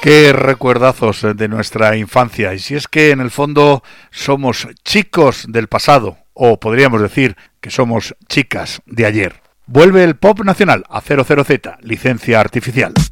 Qué recuerdazos de nuestra infancia. Y si es que en el fondo somos chicos del pasado, o podríamos decir que somos chicas de ayer. Vuelve el pop nacional a 00Z, licencia artificial.